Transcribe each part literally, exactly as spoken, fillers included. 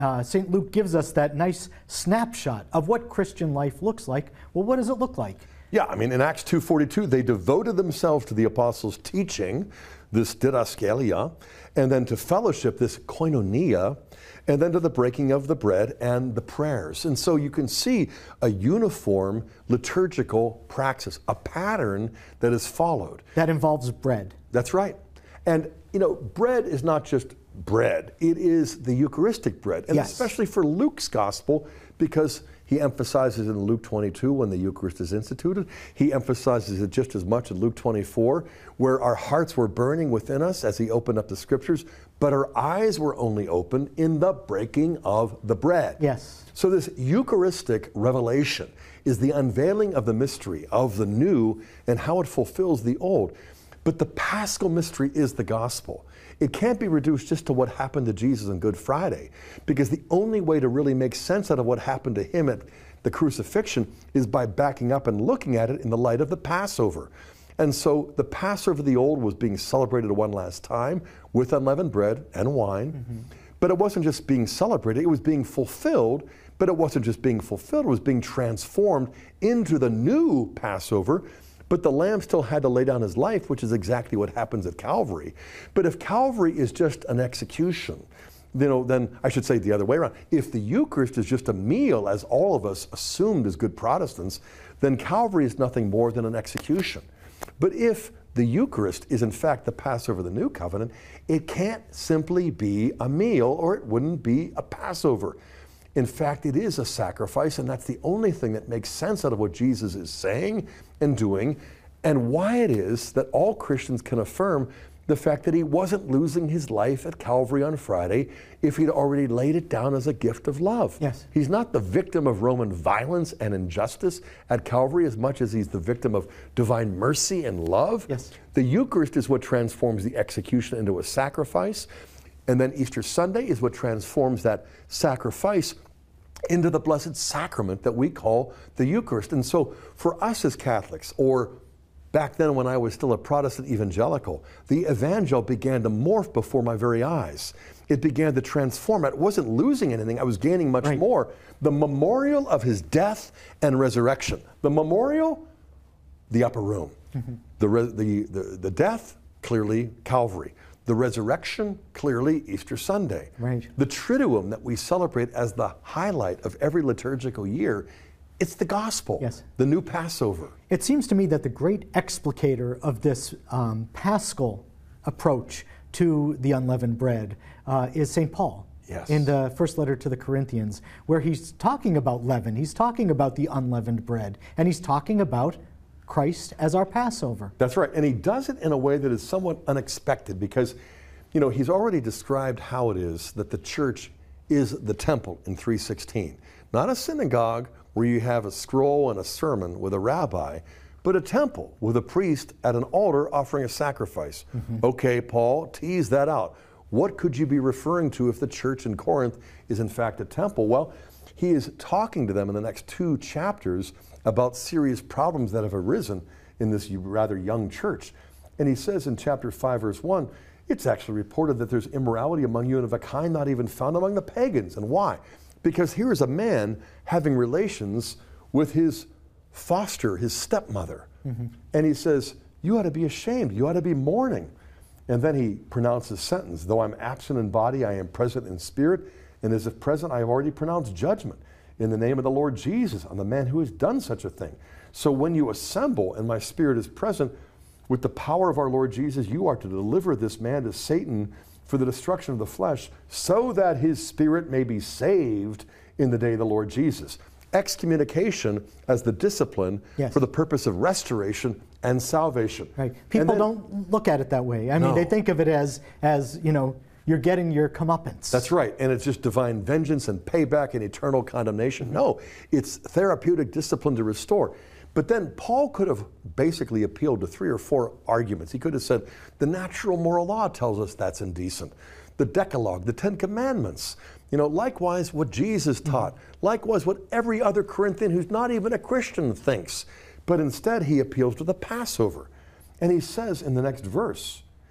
uh, Saint Luke gives us that nice snapshot of what Christian life looks like. Well, what does it look like? Yeah, I mean, in Acts two forty-two, they devoted themselves to the apostles' teaching, this didascalia, and then to fellowship, this koinonia, and then to the breaking of the bread and the prayers. And so you can see a uniform liturgical praxis, a pattern that is followed. That involves bread. That's right. And, you know, bread is not just bread. It is the Eucharistic bread. And yes. especially for Luke's gospel, because he emphasizes in Luke twenty-two when the Eucharist is instituted. He emphasizes it just as much in Luke twenty-four, where our hearts were burning within us as he opened up the scriptures, but our eyes were only opened in the breaking of the bread. Yes. So this Eucharistic revelation is the unveiling of the mystery of the new and how it fulfills the old. But the Paschal mystery is the gospel. It can't be reduced just to what happened to Jesus on Good Friday, because the only way to really make sense out of what happened to him at the crucifixion is by backing up and looking at it in the light of the Passover. And so the Passover of the old was being celebrated one last time with unleavened bread and wine. Mm-hmm. But it wasn't just being celebrated, it was being fulfilled. But it wasn't just being fulfilled, it was being transformed into the new Passover. But the Lamb still had to lay down his life, which is exactly what happens at Calvary. But if Calvary is just an execution, you know, then I should say the other way around. If the Eucharist is just a meal, as all of us assumed as good Protestants, then Calvary is nothing more than an execution. But if the Eucharist is in fact the Passover of the New Covenant, it can't simply be a meal, or it wouldn't be a Passover. In fact, it is a sacrifice, and that's the only thing that makes sense out of what Jesus is saying and doing, and why it is that all Christians can affirm the fact that he wasn't losing his life at Calvary on Friday if he'd already laid it down as a gift of love. Yes. He's not the victim of Roman violence and injustice at Calvary as much as he's the victim of divine mercy and love. Yes. The Eucharist is what transforms the execution into a sacrifice. And then Easter Sunday is what transforms that sacrifice into the blessed sacrament that we call the Eucharist. And so for us as Catholics, or back then when I was still a Protestant evangelical, the evangel began to morph before my very eyes. It began to transform. I wasn't losing anything, I was gaining much right. more. The memorial of his death and resurrection. The memorial, the upper room. Mm-hmm. The, re- the, the, the death, clearly Calvary. The resurrection, clearly Easter Sunday. Right. The Triduum that we celebrate as the highlight of every liturgical year, it's the gospel, yes. the new Passover. It seems to me that the great explicator of this um, Paschal approach to the unleavened bread uh, is Saint Paul. Yes. In the first letter to the Corinthians, where he's talking about leaven, he's talking about the unleavened bread, and he's talking about Christ as our Passover. That's right, and he does it in a way that is somewhat unexpected because, you know, he's already described how it is that the church is the temple in three sixteen. Not a synagogue where you have a scroll and a sermon with a rabbi, but a temple with a priest at an altar offering a sacrifice. Mm-hmm. Okay, Paul, tease that out. What could you be referring to if the church in Corinth is in fact a temple? Well, he is talking to them in the next two chapters about serious problems that have arisen in this rather young church. And he says in chapter five, verse one, it's actually reported that there's immorality among you and of a kind not even found among the pagans. And why? Because here is a man having relations with his foster, his stepmother. Mm-hmm. And he says, you ought to be ashamed. You ought to be mourning. And then he pronounces a sentence, though I'm absent in body, I am present in spirit. And as if present, I have already pronounced judgment in the name of the Lord Jesus on the man who has done such a thing. So when you assemble and my spirit is present, with the power of our Lord Jesus, you are to deliver this man to Satan for the destruction of the flesh, so that his spirit may be saved in the day of the Lord Jesus. Excommunication as the discipline yes. for the purpose of restoration and salvation. Right. People then, don't look at it that way. I mean, no. they think of it as, as, you know, you're getting your comeuppance. That's right, and it's just divine vengeance and payback and eternal condemnation. Mm-hmm. No, it's therapeutic discipline to restore. But then Paul could have basically appealed to three or four arguments. He could have said, the natural moral law tells us that's indecent. The Decalogue, the Ten Commandments, you know, likewise what Jesus taught, mm-hmm. likewise what every other Corinthian who's not even a Christian thinks. But instead he appeals to the Passover. And he says in the next verse,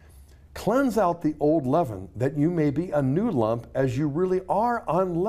Cleanse out the old leaven, that you may be a new lump as you really are unleavened.